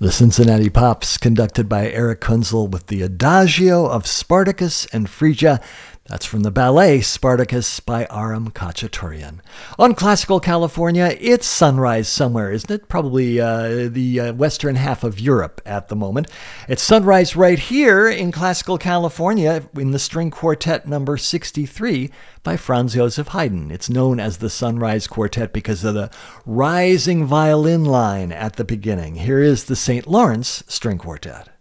The Cincinnati Pops, conducted by Eric Kunzel with the Adagio of Spartacus and Phrygia. That's from the ballet Spartacus by Aram Khachaturian. On Classical California, it's sunrise somewhere, isn't it? Probably the western half of Europe at the moment. It's sunrise right here in Classical California in the string quartet number 63 by Franz Joseph Haydn. It's known as the Sunrise Quartet because of the rising violin line at the beginning. Here is the St. Lawrence String Quartet.